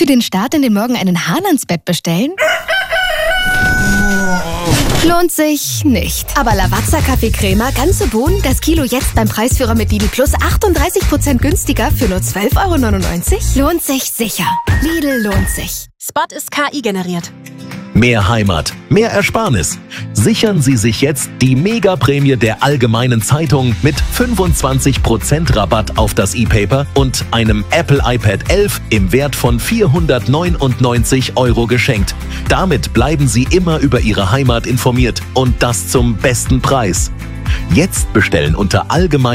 Für den Start in den Morgen einen Hahn ans Bett bestellen? Lohnt sich nicht. Aber Lavazza Kaffeecrema, ganze Bohnen, das Kilo jetzt beim Preisführer mit Lidl Plus 38% günstiger für nur 12,99 €? Lohnt sich sicher. Lidl lohnt sich. Spot ist KI generiert. Mehr Heimat, mehr Ersparnis. Sichern Sie sich jetzt die Mega-Prämie der Allgemeinen Zeitung mit 25% Rabatt auf das E-Paper und einem Apple iPad 11 im Wert von 499 € geschenkt. Damit bleiben Sie immer über Ihre Heimat informiert und das zum besten Preis. Jetzt bestellen unter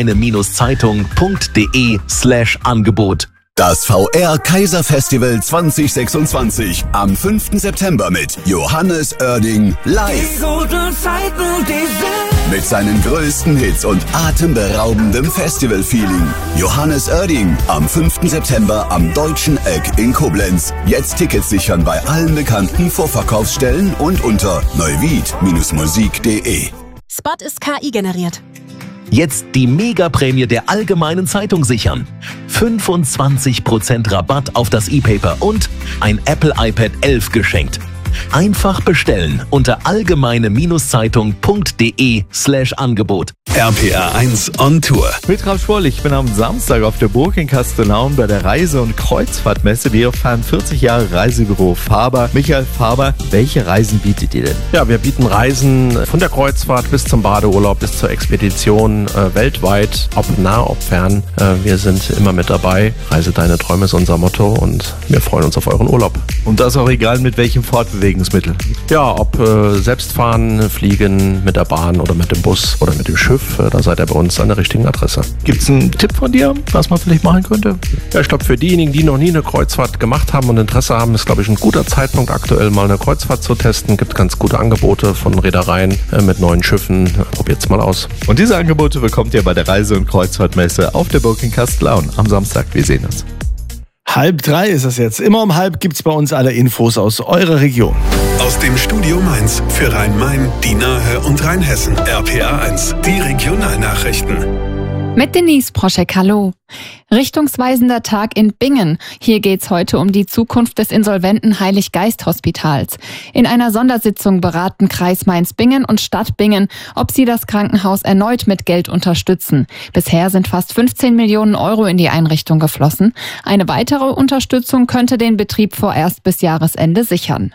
allgemeine-zeitung.de/Angebot. Das VR Kaiser Festival 2026 am 5. September mit Johannes Oerding live. Mit seinen größten Hits und atemberaubendem Festival-Feeling. Johannes Oerding am 5. September am Deutschen Eck in Koblenz. Jetzt Tickets sichern bei allen bekannten Vorverkaufsstellen und unter neuwied-musik.de. Spot ist KI generiert. Jetzt die Mega-Prämie der Allgemeinen Zeitung sichern. 25% Rabatt auf das E-Paper und ein Apple iPad 11 geschenkt. Einfach bestellen unter allgemeine-zeitung.de/Angebot. RPR 1 on Tour. Mit Ralf Schwoll, ich bin am Samstag auf der Burg in Castellaun bei der Reise- und Kreuzfahrtmesse. Wir fahren 40 Jahre Reisebüro Faber. Michael Faber, welche Reisen bietet ihr denn? Ja, wir bieten Reisen von der Kreuzfahrt bis zum Badeurlaub, bis zur Expedition, weltweit, ob nah, ob fern. Wir sind immer mit dabei. Reise deine Träume ist unser Motto und wir freuen uns auf euren Urlaub. Und das auch egal mit welchem Fortbewegungsmittel? Ja, ob selbst fahren, fliegen, mit der Bahn oder mit dem Bus oder mit dem Schiff, da seid ihr bei uns an der richtigen Adresse. Gibt es einen Tipp von dir, was man vielleicht machen könnte? Ja, ich glaube, für diejenigen, die noch nie eine Kreuzfahrt gemacht haben und Interesse haben, ist, glaube ich, ein guter Zeitpunkt, aktuell mal eine Kreuzfahrt zu testen. Gibt ganz gute Angebote von Reedereien mit neuen Schiffen. Probiert's mal aus. Und diese Angebote bekommt ihr bei der Reise- und Kreuzfahrtmesse auf der Burg in Castellaun am Samstag. Wir sehen uns. 2:30 ist es jetzt. Immer um 2:30 gibt's bei uns alle Infos aus eurer Region. Aus dem Studio Mainz für Rhein-Main, die Nahe und Rheinhessen. RPR 1, die Regionalnachrichten. Mit Denise Proschek, hallo. Richtungsweisender Tag in Bingen. Hier geht's heute um die Zukunft des insolventen Heilig-Geist-Hospitals. In einer Sondersitzung beraten Kreis Mainz-Bingen und Stadt Bingen, ob sie das Krankenhaus erneut mit Geld unterstützen. Bisher sind fast 15 Millionen € in die Einrichtung geflossen. Eine weitere Unterstützung könnte den Betrieb vorerst bis Jahresende sichern.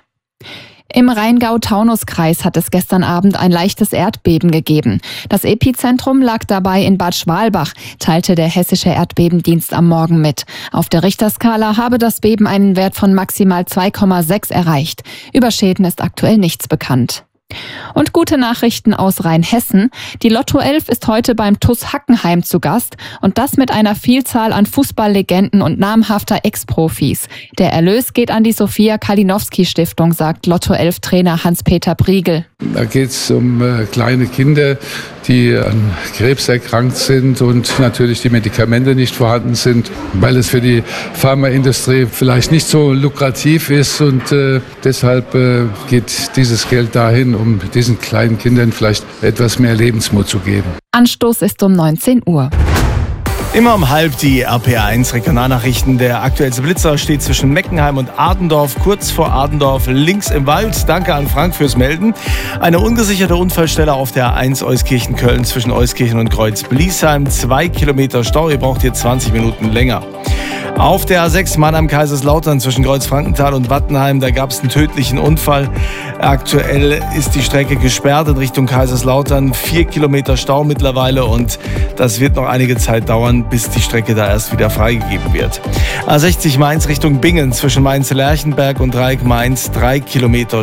Im Rheingau-Taunus-Kreis hat es gestern Abend ein leichtes Erdbeben gegeben. Das Epizentrum lag dabei in Bad Schwalbach, teilte der Hessische Erdbebendienst am Morgen mit. Auf der Richterskala habe das Beben einen Wert von maximal 2,6 erreicht. Über Schäden ist aktuell nichts bekannt. Und gute Nachrichten aus Rheinhessen. Die Lotto 11 ist heute beim TuS Hackenheim zu Gast und das mit einer Vielzahl an Fußballlegenden und namhafter Ex-Profis. Der Erlös geht an die Sophia Kalinowski Stiftung, sagt Lotto 11 Trainer Hans-Peter Priegel. Da geht es um kleine Kinder, die an Krebs erkrankt sind und natürlich die Medikamente nicht vorhanden sind, weil es für die Pharmaindustrie vielleicht nicht so lukrativ ist und deshalb geht dieses Geld dahin, um diesen kleinen Kindern vielleicht etwas mehr Lebensmut zu geben. Anstoß ist um 19 Uhr. Immer um 2:30 die RPR 1 Regionalnachrichten. Der aktuellste Blitzer steht zwischen Meckenheim und Adendorf, kurz vor Adendorf, links im Wald. Danke an Frank fürs Melden. Eine ungesicherte Unfallstelle auf der A1 Euskirchen-Köln zwischen Euskirchen und Kreuz-Bliesheim. 2 Kilometer Stau, ihr braucht hier 20 Minuten länger. Auf der A6 Mannheim-Kaiserslautern zwischen Kreuz-Frankenthal und Wattenheim, da gab es einen tödlichen Unfall. Aktuell ist die Strecke gesperrt in Richtung Kaiserslautern. 4 Kilometer Stau mittlerweile und das wird noch einige Zeit dauern, bis die Strecke da erst wieder freigegeben wird. A60 Mainz Richtung Bingen zwischen Mainz-Lerchenberg und Dreieck Mainz, 3 Kilometer